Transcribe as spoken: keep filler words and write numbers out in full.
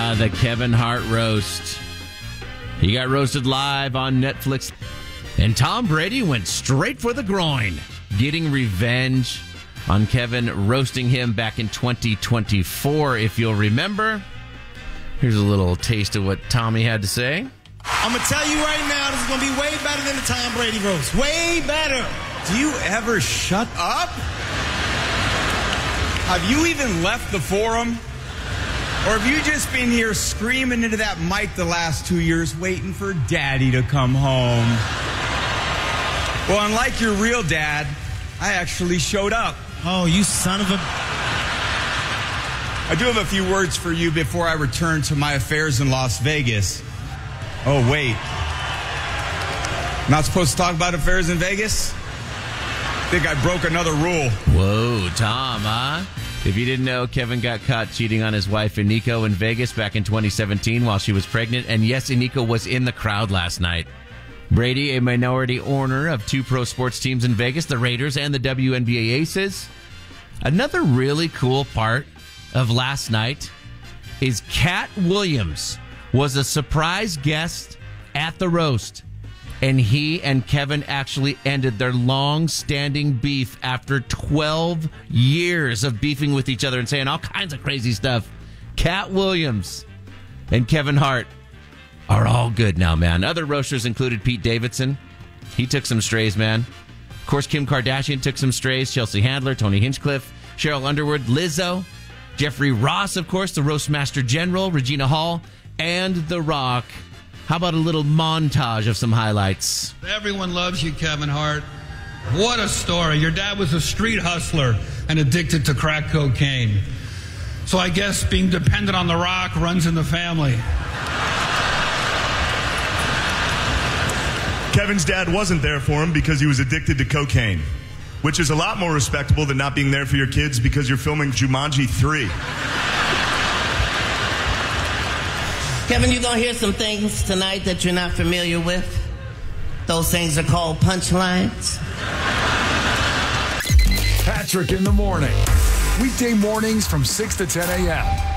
Uh, the Kevin Hart roast. He got roasted live on Netflix. And Tom Brady went straight for the groin, getting revenge on Kevin roasting him back in twenty twenty-four, if you'll remember. Here's a little taste of what Tommy had to say. I'm going to tell you right now, this is going to be way better than the Tom Brady roast. Way better. Do you ever shut up? Have you even left the forum? Or have you just been here screaming into that mic the last two years waiting for Daddy to come home? Well, unlike your real dad, I actually showed up. Oh, you son of a... I do have a few words for you before I return to my affairs in Las Vegas. Oh, wait. Not supposed to talk about affairs in Vegas? Think I broke another rule. Whoa, Tom, huh? If you didn't know, Kevin got caught cheating on his wife, Iniko, in Vegas back in twenty seventeen while she was pregnant. And yes, Iniko was in the crowd last night. Brady, a minority owner of two pro sports teams in Vegas, the Raiders and the W N B A Aces. Another really cool part of last night is Cat Williams was a surprise guest at the roast, and he and Kevin actually ended their long-standing beef after twelve years of beefing with each other and saying all kinds of crazy stuff. Cat Williams and Kevin Hart are all good now, man. Other roasters included Pete Davidson. He took some strays, man. Of course, Kim Kardashian took some strays. Chelsea Handler, Tony Hinchcliffe, Cheryl Underwood, Lizzo, Jeffrey Ross, of course, the Roastmaster General, Regina Hall, and The Rock. How about a little montage of some highlights? Everyone loves you, Kevin Hart. What a story. Your dad was a street hustler and addicted to crack cocaine. So I guess being dependent on The Rock runs in the family. Kevin's dad wasn't there for him because he was addicted to cocaine, which is a lot more respectable than not being there for your kids because you're filming Jumanji three. Kevin, you're going to hear some things tonight that you're not familiar with. Those things are called punchlines. Patrick in the morning. Weekday mornings from six to ten a.m.